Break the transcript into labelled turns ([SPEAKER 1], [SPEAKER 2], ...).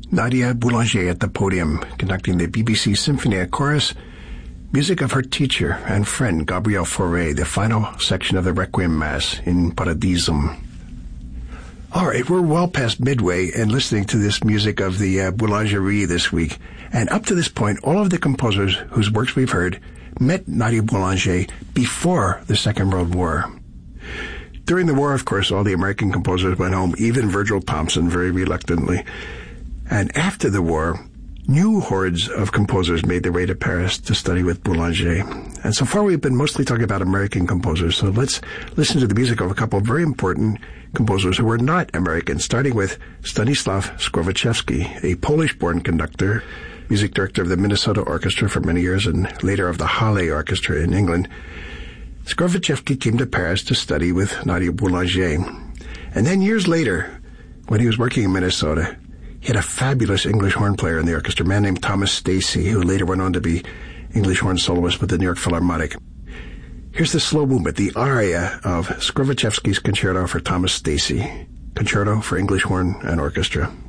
[SPEAKER 1] Nadia Boulanger at the podium, conducting the BBC Symphonia Chorus, music of her teacher and friend Gabrielle Fauré, the final section of the Requiem Mass in Paradisum. All right, we're well past midway and listening to this music of the Boulangerie this week. And up to this point, all of the composers whose works we've heard met Nadia Boulanger before the Second World War. During the war, of course, all the American composers went home, even Virgil Thomson, very reluctantly. And after the war, new hordes of composers made their way to Paris to study with Boulanger. And so far we've been mostly talking about American composers, so let's listen to the music of a couple of very important composers who were not American, starting with Stanislaw Skrowaczewski, a Polish-born conductor, music director of the Minnesota Orchestra for many years and later of the Halle Orchestra in England. Skrowaczewski came to Paris to study with Nadia Boulanger. And then years later, when he was working in Minnesota, he had a fabulous English horn player in the orchestra, a man named Thomas Stacey, who later went on to be English horn soloist with the New York Philharmonic. Here's the slow movement, the aria of Skrowaczewski's Concerto for Thomas Stacey, Concerto for English Horn and Orchestra.